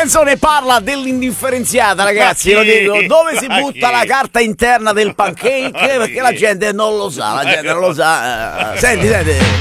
canzone parla dell'indifferenziata, ragazzi, lo dico. Dove si butta la carta interna del pancake? Perché la gente non lo sa, Senti.